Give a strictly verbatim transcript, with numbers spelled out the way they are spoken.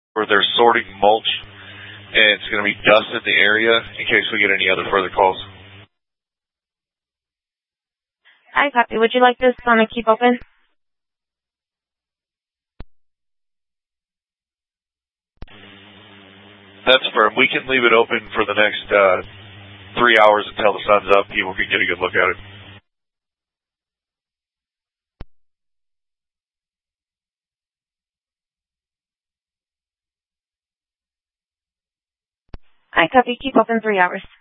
where they're sorting mulch, and it's going to be dust in the area in case we get any other further calls. I copy. Would you like this on a keep open? That's firm. We can leave it open for the next uh, three hours until the sun's up. People can get a good look at it. I copy. Keep open three hours.